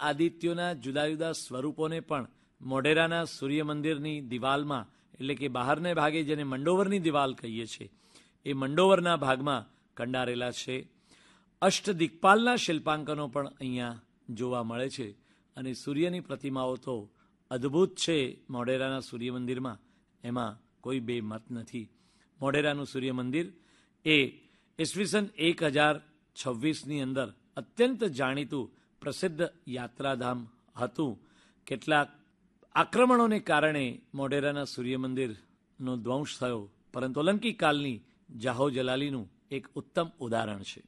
આદિત્યોના જુદા જુદા સ્વરૂપોને પણ મોઢેરાના સૂર્ય મંદિરની દિવાલમાં, એટલે કે બહારને ભાગે જેને મંડોવરની દિવાલ કહીએ છીએ, એ મંડોવરના ભાગમાં કંડારેલા છે. અષ્ટદિક્પાલના શિલ્પાંકનો પણ અહીંયા જોવા મળે છે. અને સૂર્યની પ્રતિમાઓ તો અદ્ભુત છે મોઢેરાના સૂર્ય મંદિરમાં, એમાં કોઈ બે મત નથી. મોઢેરાનું સૂર્ય મંદિર એ ઈસવીસન 1026ની અંદર અત્યંત જાણીતું પ્રસિદ્ધ યાત્રાધામ હતું. કેટલાક આક્રમણોને કારણે મોઢેરાના સૂર્ય મંદિરનો ધ્વંસ થયો, પરંતુ અલંકી કાલની જાહો જલાલીનું એક ઉત્તમ ઉદાહરણ છે.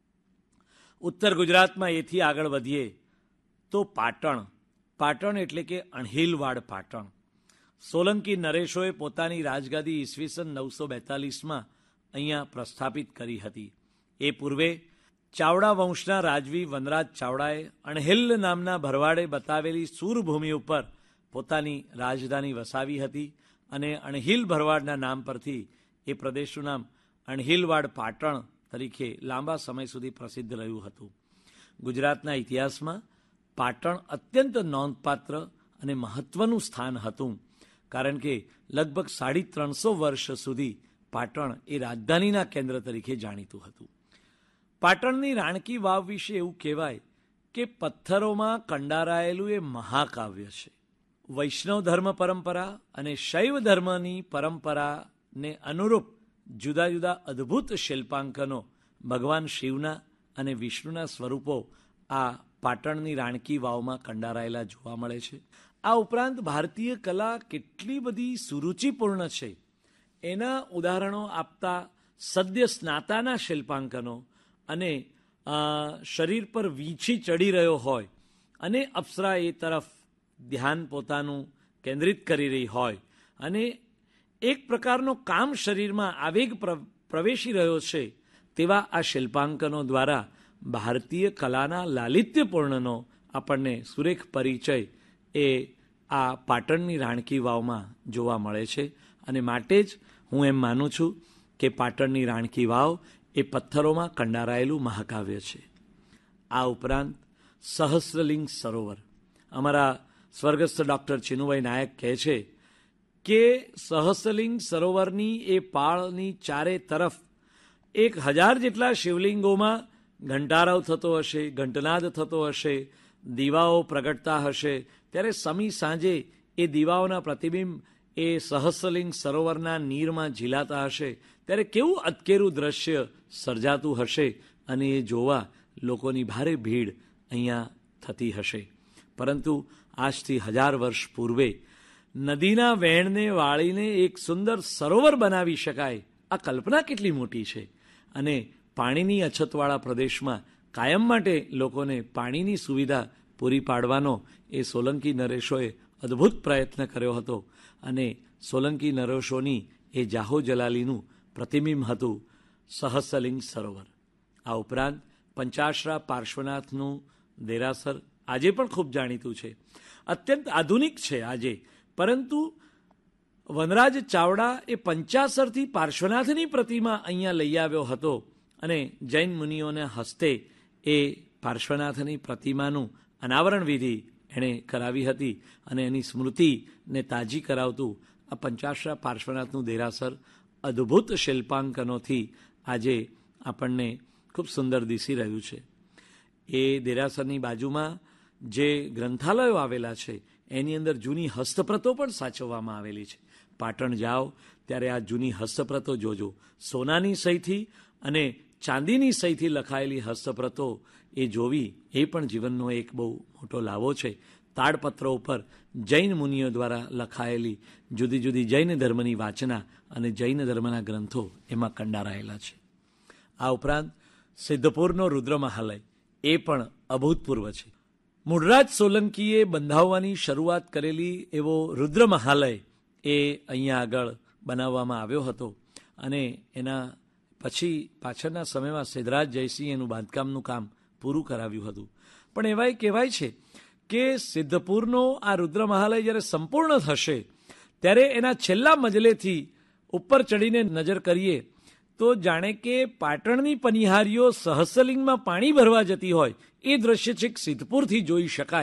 ઉત્તર ગુજરાતમાં એથી આગળ વધીએ તો પાટણ એટલે કે અણહિલવાડ પાટણ. સોલંકી નરેશોએ પોતાની રાજગાદી ઈસવીસન 942માં અહીંયા પ્રસ્થાપિત કરી હતી. એ પૂર્વે ચાવડા વંશના રાજવી વનરાજ ચાવડાએ અણહિલ નામના ભરવાડે બતાવેલી સૂરભૂમિ ઉપર પોતાની રાજધાની વસાવી હતી. અને અણહિલ ભરવાડના નામ પરથી એ પ્રદેશનું નામ અણહિલવાડ પાટણ તરીકે લાંબા સમય સુધી પ્રસિદ્ધ રહ્યું હતું. ગુજરાતના ઇતિહાસમાં પાટણ અત્યંત નોંધપાત્ર અને મહત્વનું સ્થાન હતું, કારણ કે લગભગ 350 વર્ષ સુધી પાટણ એ રાજધાનીના કેન્દ્ર તરીકે જાણીતું હતું. પાટણની રાણકી વાવ વિશે એવું કહેવાય કે પથ્થરોમાં કંડારાયેલું એ મહાકાવ્ય છે. વૈષ્ણવ ધર્મ પરંપરા અને શૈવ ધર્મની પરંપરાને અનુરૂપ જુદા જુદા અદ્ભુત શિલ્પાંકનો ભગવાન શિવના અને વિષ્ણુના સ્વરૂપો આ પાટણની રાણકી વાવમાં કંડારાયેલા જોવા મળે છે. આ ઉપરાંત ભારતીય કલા કેટલી બધી સુરુચિપૂર્ણ છે એના ઉદાહરણો આપતા સદ્ય સ્નાતાના શિલ્પાંકનો, અને શરીર પર વીંછી ચડી રહ્યો હોય અને અપ્સરા એ તરફ ધ્યાન પોતાનું કેન્દ્રિત કરી રહી હોય અને એક પ્રકારનો કામ શરીરમાં આવેગ પ્રવેશી રહ્યો છે, તેવા આ શિલ્પાંકનો દ્વારા ભારતીય કલાના લાલિત્યપૂર્ણનો આપણને સુરેખ પરિચય એ આ પાટણની રાણકી વાવમાં જોવા મળે છે. અને માટે જ હું એમ માનું છું કે પાટણની રાણકી વાવ એ પથ્થરોમાં કંડારાયેલું મહાકાવ્ય છે. આ ઉપરાંત સહસ્રલિંગ સરોવર, અમારા સ્વર્ગસ્થ ડૉક્ટર ચિનુભાઈ નાયક કહે છે કે સહસ્રલિંગ સરોવરની એ પાળની ચારે તરફ 1000 જેટલા શિવલિંગોમાં ઘંટારવ થતો હશે, ઘંટનાદ થતો હશે, દીવાઓ પ્રગટતા હશે. ત્યારે સમી સાંજે એ દીવાઓના પ્રતિબિંબ એ સહસ્રલિંગ સરોવરના નીરમાં ઝીલાતા હશે, ત્યારે કેવું અતકેરું દ્રશ્ય સર્જાતું હશે અને એ જોવા લોકોની ભારે ભીડ અહીંયા થતી હશે. પરંતુ આજથી 1000 વર્ષ પૂર્વે નદીના વહેણને વાળીને એક સુંદર સરોવર બનાવી શકાય, આ કલ્પના કેટલી મોટી છે. અને પાણીની અછતવાળા પ્રદેશમાં કાયમ માટે લોકોને પાણીની સુવિધા પૂરી પાડવાનો એ સોલંકી નરેશોએ અદ્ભુત પ્રયત્ન કર્યો હતો. અને સોલંકી નરેશોની એ જાહો જલાલીનું પ્રતિબિંબ હતું સહસ્રલિંગ સરોવર. આ ઉપરાંત પંચાશરા પાર્શ્વનાથનું દેરાસર આજે પણ ખૂબ જાણીતું છે, અત્યંત આધુનિક છે આજે, પરંતુ વનરાજ ચાવડા એ પંચાસરથી પાર્શ્વનાથની પ્રતિમા અહીંયા લઈ આવ્યો હતો અને જૈન મુનિઓના હસ્તે એ પાર્શ્વનાથની પ્રતિમાનું અનાવરણ વિધિ એણે કરાવી હતી. અને એની સ્મૃતિને તાજી કરાવતું આ પંચાશરા પાર્શ્વનાથનું દેરાસર અદ્ભુત શિલ્પાંકનોથી આજે આપણને ખૂબ સુંદર દિસી રહ્યું છે. એ દેરાસરની બાજુમાં જે ગ્રંથાલયો આવેલા છે એની અંદર જૂની હસ્તપ્રતો પણ સાચવવામાં આવેલી છે. પાટણ જાઓ ત્યારે આ જૂની હસ્તપ્રતો જોજો. સોનાની સહીથી અને ચાંદીની સહીથી લખાયેલી હસ્તપ્રતો એ જોવી એ પણ જીવનનો એક બહુ મોટો લાવો છે. તાડપત્રો ઉપર જૈન મુનિઓ દ્વારા લખાયેલી જુદી જુદી જૈન ધર્મની વાચના અને જૈન ધર્મના ગ્રંથો એમાં કંડારાયેલા છે. આ ઉપરાંત સિદ્ધપુરનો રુદ્રમહાલય એ પણ અભૂતપૂર્વ છે. મૂળરાજ સોલંકીએ બંધાવવાની શરૂઆત કરેલી એવો રુદ્રમહાલય એ અહીંયા આગળ બનાવવામાં આવ્યો હતો અને એના પછી પાછળના સમયમાં સિદ્ધરાજ જયસિંહ એનું બાંધકામનું કામ પૂરું કરાવ્યું હતું. પણ એવાય કહેવાય છે કે સિદ્ધપુરનો આ રુદ્રમહાલય જ્યારે સંપૂર્ણ થશે ત્યારે એના છેલ્લા મજલેથી ઉપર ચડીને નજર કરીએ તો જાણે કે પાટણની પનિહારીઓ સહસ્રલિંગમાં પાણી ભરવા જતી હોય એ દ્રશ્ય છેક સિદ્ધપુરથી જોઈ શકાય.